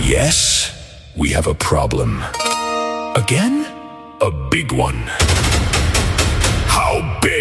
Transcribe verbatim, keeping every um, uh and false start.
Yes, we have a problem. Again? A big one. How big?